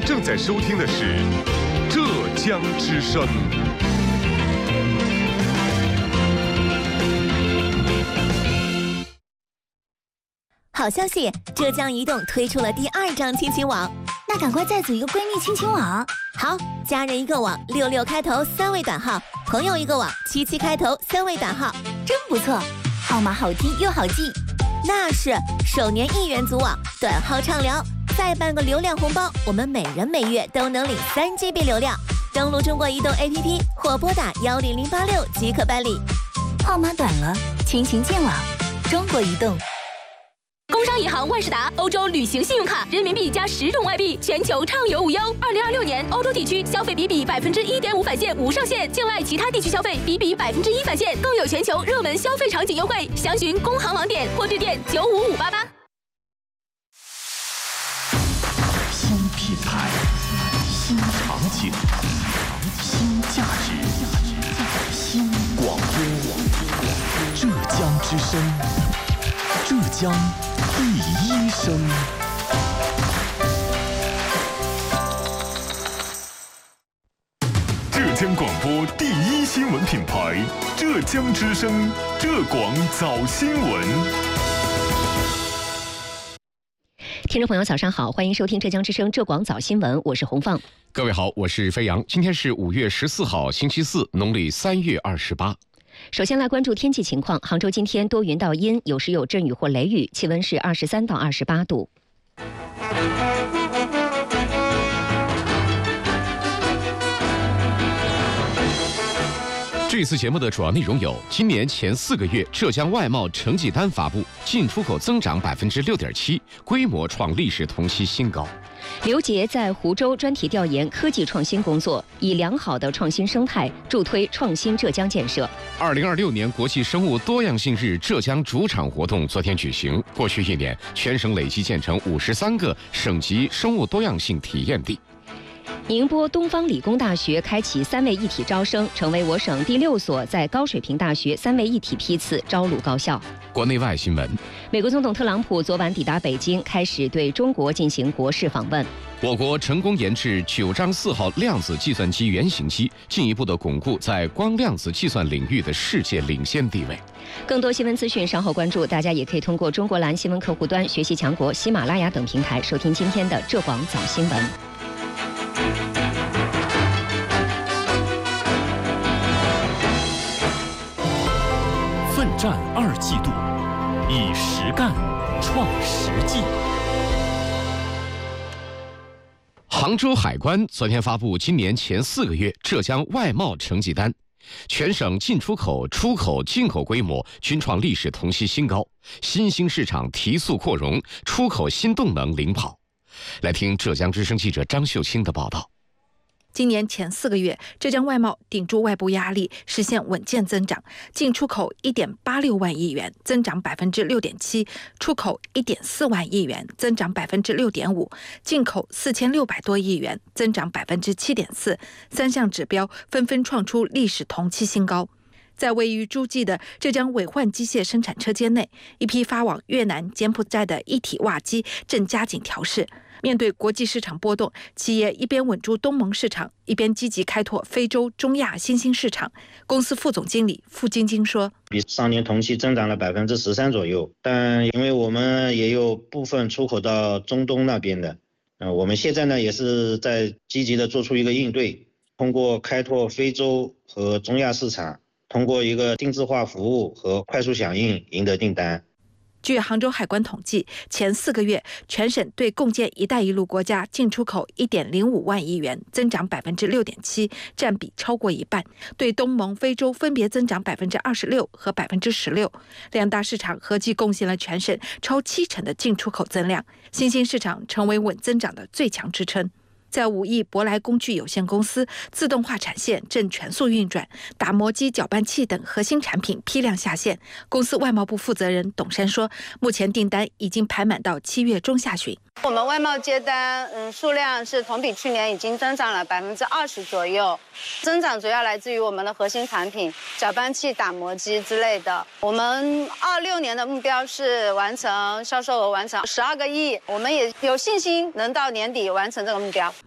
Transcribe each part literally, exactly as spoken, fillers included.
正在收听的是浙江之声。 好消息，浙江移动推出了第二张亲情网， 那赶快再组一个闺蜜亲情网。 好，家人一个网，六六开头三位短号；朋友一个网，七七开头三位短号， 真不错，号码好听又好记。 那是，首年一元组网，短号畅聊，再办个流量红包，我们每人每月都能领三 G B 流量。登录中国移动 A P P 或拨打幺零零八六即可办理。 号码短了，亲情建网，中国移动。 工商银行万事达欧洲旅行信用卡，人民币加十种外币，全球畅游无忧。二零二六年欧洲地区消费比比百分之一点五返现无上限，境外其他地区消费比比百分之一返现，更有全球热门消费场景优惠。详询工行网点或致电九五五八八。 新品牌，新场景，新价值，新广播。浙江之声。浙江第一声。 浙江广播第一新闻品牌，浙江之声，浙广早新闻。 听众朋友，早上好，欢迎收听浙江之声浙广早新闻，我是洪放。 各位好，我是飞扬。今天是五月十四号，星期四，农历三月二十八。 首先来关注天气情况，杭州今天多云到阴，有时有阵雨或雷雨，气温是二十三到二十八度。 这次节目的主要内容有：今年前四个月，浙江外贸成绩单发布，进出口增长百分之六点七，规模创历史同期新高。 刘杰在湖州专题调研科技创新工作，以良好的创新生态助推创新浙江建设。 二零二六年国际生物多样性日浙江主场活动昨天举行。过去一年，全省累计建成五十三个省级生物多样性体验地。 宁波东方理工大学开启三位一体招生，成为我省第六所在高水平大学三位一体批次招录高校。 国内外新闻： 美国总统特朗普昨晚抵达北京，开始对中国进行国事访问。 我国成功研制九章四号量子计算机原型机，进一步的巩固在光量子计算领域的世界领先地位。 更多新闻资讯稍后关注，大家也可以通过中国蓝新闻客户端、学习强国、喜马拉雅等平台收听今天的浙广早新闻。 奋战二季度，以实干创实际。 杭州海关昨天发布今年前四个月浙江外贸成绩单，全省进出口、出口、进口规模均创历史同期新高，新兴市场提速扩容，出口新动能领跑。来听浙江之声记者张秀清的报道。 今年前四个月，浙江外贸顶住外部压力，实现稳健增长，进出口 一点八六万亿元，增长百分之六点七，出口 一点四万亿元，增长百分之六点五，进口四千六百多亿元，增长百分之七点四，三项指标纷纷创出历史同期新高。在位于诸暨的浙江伟焕机械生产车间内，一批发往越南、柬埔寨的一体挖机正加紧调试。面对国际市场波动，企业一边稳住东盟市场，一边积极开拓非洲、中亚新兴市场。公司副总经理付晶晶说：“ 比上年同期增长了百分之十三左右，但因为我们也有部分出口到中东那边的，呃，我们现在呢也是在积极的做出一个应对，通过开拓非洲和中亚市场，通过一个定制化服务和快速响应赢得订单。” 据杭州海关统计，前四个月全省对共建“一带一路”国家进出口 一点零五万亿元，增长百分之六点七，占比超过一半；对东盟、非洲分别增长百分之二十六和百分之十六，两大市场合计贡献了全省超七成的进出口增量。新兴市场成为稳增长的最强支撑。在武义博来工具有限公司，自动化产线正全速运转，打磨机、搅拌器等核心产品批量下线。公司外贸部负责人董珊说，目前订单已经排满到七月中下旬。 我们外贸接单，嗯，数量是同比去年已经增长了百分之二十左右，增长主要来自于我们的核心产品，搅拌器、打磨机之类的。我们二六年的目标是完成销售额完成十二个亿，我们也有信心能到年底完成这个目标。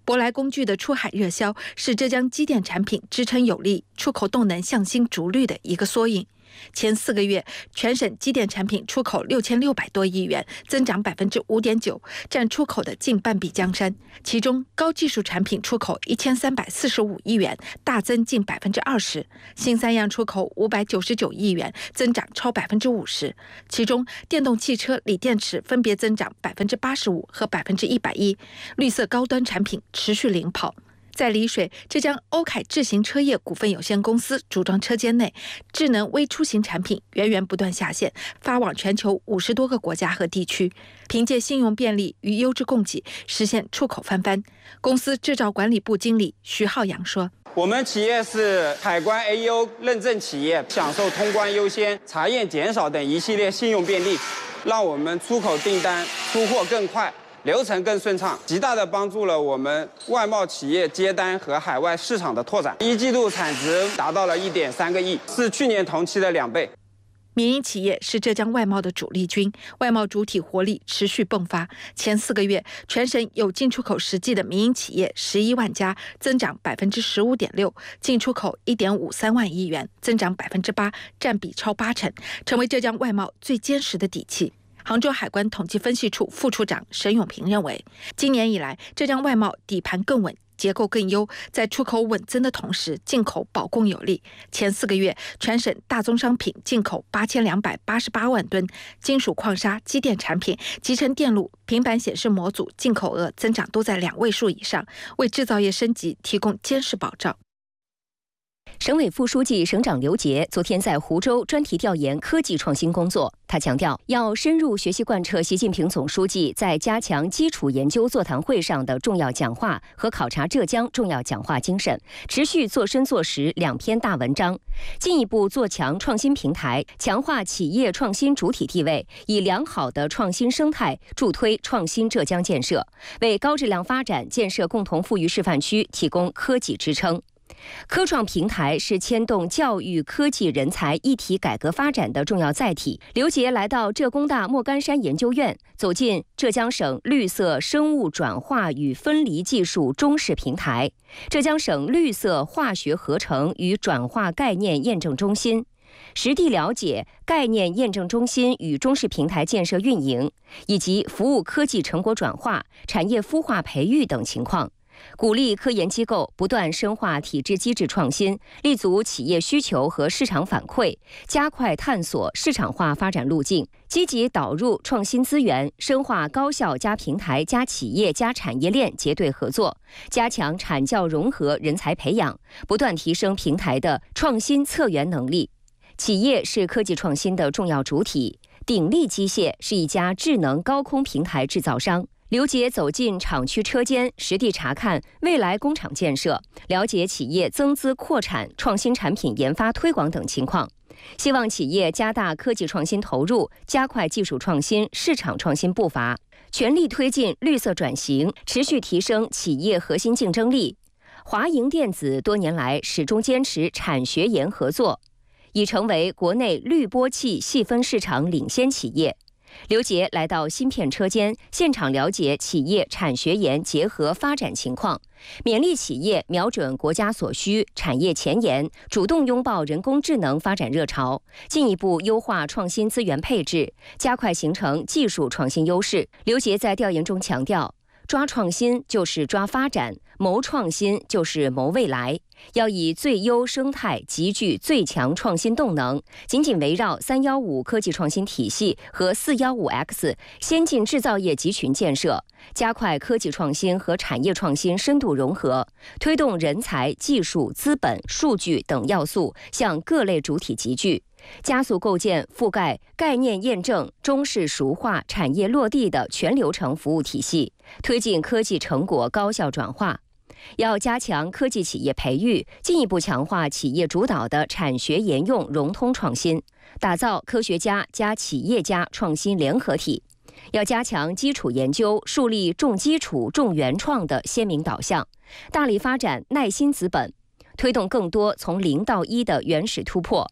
舶来工具的出海热销是浙江机电产品支撑有力、出口动能向新逐绿的一个缩影。前四个月，全省机电产品出口六千六百多亿元，增长百分之五点九，占出口的近半壁江山。其中，高技术产品出口一千三百四十五亿元，大增近百分之二十；新三样出口五百九十九亿元，增长超百分之五十。其中，电动汽车、锂电池分别增长百分之八十五和百分之一百一，绿色高端产品持续领跑。在丽水，浙江欧凯智行车业股份有限公司组装车间内，智能微出行产品源源不断下线，发往全球五十多个国家和地区。凭借信用便利与优质供给，实现出口翻番。公司制造管理部经理徐浩洋说：“ 我们企业是海关 A E O 认证企业，享受通关优先、查验减少等一系列信用便利，让我们出口订单出货更快。”流程更顺畅，极大地帮助了我们外贸企业接单和海外市场的拓展。一季度产值达到了一点三个亿，是去年同期的两倍。 民营企业是浙江外贸的主力军，外贸主体活力持续迸发。前四个月，全省有进出口实际的民营企业十一万家，增长百分之十五点六，进出口一点五三万亿元，增长百分之八，占比超八成，成为浙江外贸最坚实的底气。杭州海关统计分析处副处长沈永平认为，今年以来，浙江外贸底盘更稳，结构更优，在出口稳增的同时，进口保供有力。前四个月，全省大宗商品进口八千两百八十八万吨，金属矿砂、机电产品、集成电路、平板显示模组进口额增长都在两位数以上，为制造业升级提供坚实保障。 省委副书记、省长刘杰昨天在湖州专题调研科技创新工作。他强调，要深入学习贯彻习近平总书记在加强基础研究座谈会上的重要讲话和考察浙江重要讲话精神，持续做深做实两篇大文章，进一步做强创新平台，强化企业创新主体地位，以良好的创新生态助推创新浙江建设，为高质量发展建设共同富裕示范区提供科技支撑。科创平台是牵动教育科技人才一体改革发展的重要载体。刘杰来到浙工大莫干山研究院，走进浙江省绿色生物转化与分离技术中试平台、浙江省绿色化学合成与转化概念验证中心，实地了解概念验证中心与中试平台建设运营，以及服务科技成果转化、产业孵化培育等情况。鼓励科研机构不断深化体制机制创新，立足企业需求和市场反馈，加快探索市场化发展路径，积极导入创新资源，深化高校加平台加企业加产业链结对合作，加强产教融合人才培养，不断提升平台的创新策源能力。企业是科技创新的重要主体，鼎力机械是一家智能高空平台制造商。刘杰走进厂区车间，实地查看未来工厂建设，了解企业增资扩产、创新产品研发推广等情况。希望企业加大科技创新投入，加快技术创新、市场创新步伐，全力推进绿色转型，持续提升企业核心竞争力。华盈电子多年来始终坚持产学研合作，已成为国内滤波器细分市场领先企业。刘杰来到芯片车间，现场了解企业产学研结合发展情况，勉励企业瞄准国家所需、产业前沿，主动拥抱人工智能发展热潮，进一步优化创新资源配置，加快形成技术创新优势。刘杰在调研中强调，抓创新就是抓发展，谋创新就是谋未来，要以最优生态集聚最强创新动能，紧紧围绕三幺五科技创新体系和四幺五 X 先进制造业集群建设，加快科技创新和产业创新深度融合，推动人才、技术、资本、数据等要素向各类主体集聚，加速构建覆盖概念验证、中试熟化、产业落地的全流程服务体系，推进科技成果高效转化。要加强科技企业培育，进一步强化企业主导的产学研用融通创新，打造科学家加企业家创新联合体。要加强基础研究，树立重基础、重原创的鲜明导向，大力发展耐心资本，推动更多从零到一的原始突破。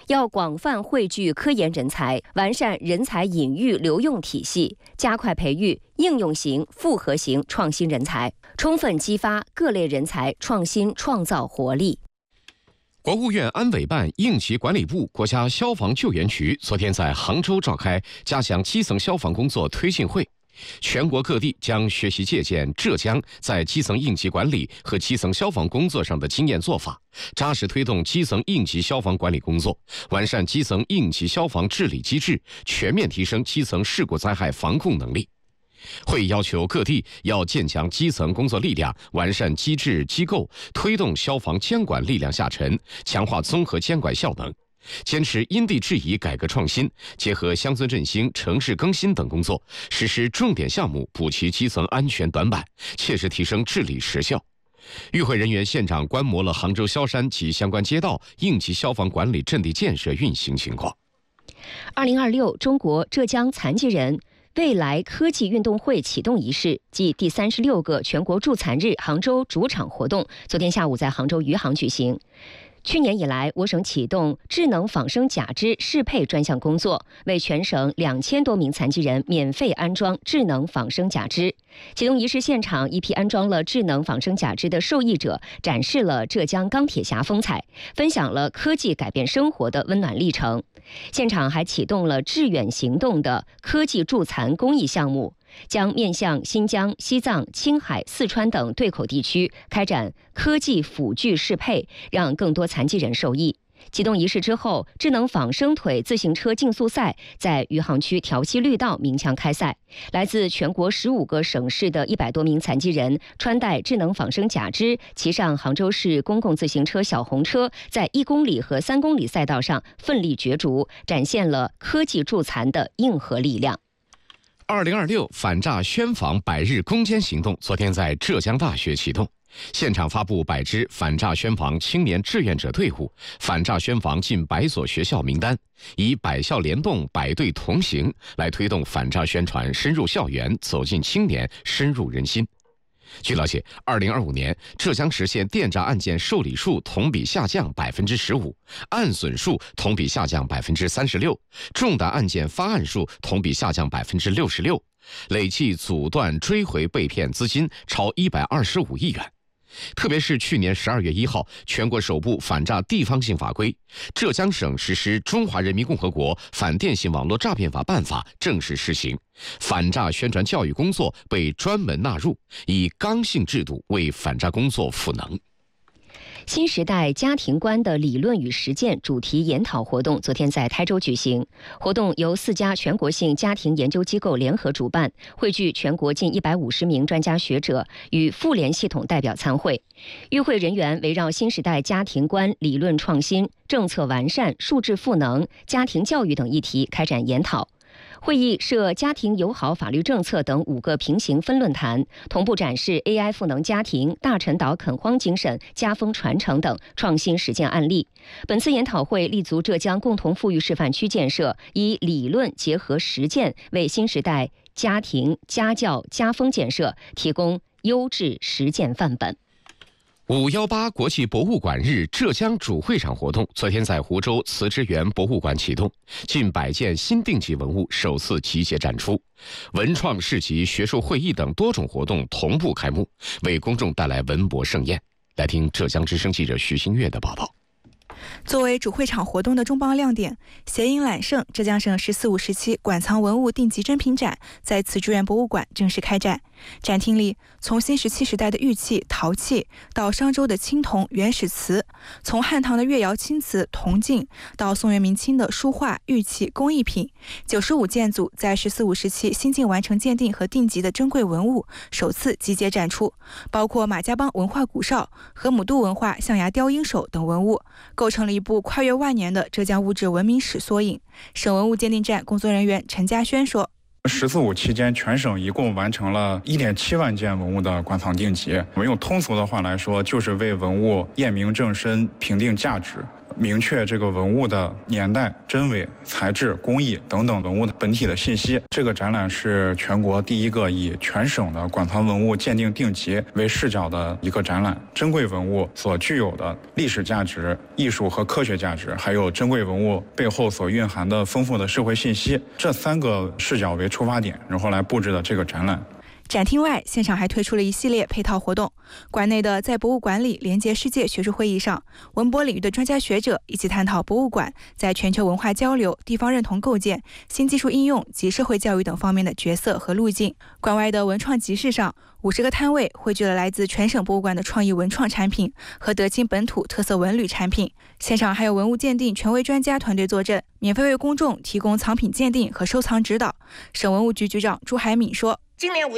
要广泛汇聚科研人才，完善人才引育留用体系，加快培育应用型、复合型创新人才，充分激发各类人才创新创造活力。 国务院安委办应急管理部国家消防救援局昨天在杭州召开加强基层消防工作推进会，全国各地将学习借鉴浙江在基层应急管理和基层消防工作上的经验做法，扎实推动基层应急消防管理工作，完善基层应急消防治理机制，全面提升基层事故灾害防控能力。会议要求各地要建强基层工作力量，完善机制机构，推动消防监管力量下沉，强化综合监管效能。坚持因地制宜改革创新，结合乡村振兴、城市更新等工作，实施重点项目补齐基层安全短板，切实提升治理实效。与会人员现场观摩了杭州萧山及相关街道应急消防管理阵地建设运行情况。 二零二六中国浙江残疾人未来科技运动会启动仪式暨第三十六个全国助残日杭州主场活动，昨天下午在杭州余杭举行。去年以来，我省启动智能仿生假肢适配专项工作，为全省两千多名残疾人免费安装智能仿生假肢。启动仪式现场，一批安装了智能仿生假肢的受益者展示了浙江钢铁侠风采，分享了科技改变生活的温暖历程。现场还启动了致远行动的科技助残公益项目，将面向新疆、西藏、青海、四川等对口地区开展科技辅具适配，让更多残疾人受益。启动仪式之后，智能仿生腿自行车竞速赛在余杭区调溪绿道鸣枪开赛。来自全国十五个省市的一百多名残疾人穿戴智能仿生假肢，骑上杭州市公共自行车小红车，在一公里和三公里赛道上奋力角逐，展现了科技助残的硬核力量。 二零二六反诈宣防百日攻坚行动昨天在浙江大学启动，现场发布百支反诈宣防青年志愿者队伍、反诈宣防近百所学校名单，以百校联动、百队同行来推动反诈宣传深入校园、走进青年、深入人心。据了解，二零二五年浙江实现电诈案件受理数同比下降百分之十五，案损数同比下降百分之三十六，重大案件发案数同比下降百分之六十六，累计阻断追回被骗资金超一百二十五亿元。特别是去年十二月一号，全国首部反诈地方性法规——浙江省实施《中华人民共和国反电信网络诈骗法》办法正式施行，反诈宣传教育工作被专门纳入，以刚性制度为反诈工作赋能。 新时代家庭观的理论与实践主题研讨活动昨天在台州举行。活动由四家全国性家庭研究机构联合主办，汇聚全国近一百五十名专家学者与妇联系统代表参会。与会人员围绕新时代家庭观理论创新、政策完善、数字赋能、家庭教育等议题开展研讨。会议设家庭友好法律政策等五个平行分论坛，同步展示 A I 赋能家庭、大陈岛垦荒精神、家风传承等创新实践案例。本次研讨会立足浙江共同富裕示范区建设，以理论结合实践，为新时代家庭、家教、家风建设提供优质实践范本。 五一八国际博物馆日浙江主会场活动昨天在湖州慈之园博物馆启动，近百件新定级文物首次集结展出，文创市集、学术会议等多种活动同步开幕，为公众带来文博盛宴。来听浙江之声记者徐新月的报道。 作为主会场活动的重磅亮点，谐音揽胜浙江省“十四五”时期馆藏文物定级珍品展在慈之园博物馆正式开展。展厅里，从新石器时代的玉器、陶器，到商周的青铜原始瓷，从汉唐的越窑青瓷、铜镜，到宋元明清的书画、玉器、工艺品，九十五件组在“十四五”时期新近完成鉴定和定级的珍贵文物首次集结展出，包括马家浜文化古哨、河姆渡文化象牙雕鹰手等文物，构成了一部跨越万年的浙江物质文明史缩影。省文物鉴定站工作人员陈家轩说， 十四五期间，全省一共完成了一点七万件文物的馆藏定级。我们用通俗的话来说，就是为文物验明正身、评定价值。 明确这个文物的年代、真伪、材质、工艺等等文物的本体的信息。这个展览是全国第一个以全省的馆藏文物鉴定定级为视角的一个展览。珍贵文物所具有的历史价值、艺术和科学价值，还有珍贵文物背后所蕴含的丰富的社会信息，这三个视角为出发点，然后来布置的这个展览。 展厅外，现场还推出了一系列配套活动。馆内的在博物馆里连接世界学术会议上，文博领域的专家学者一起探讨博物馆在全球文化交流、地方认同构建、新技术应用及社会教育等方面的角色和路径。馆外的文创集市上，五十个摊位汇聚了来自全省博物馆的创意文创产品和德清本土特色文旅产品。现场还有文物鉴定权威专家团队坐镇，免费为公众提供藏品鉴定和收藏指导。省文物局局长朱海敏说， 今年五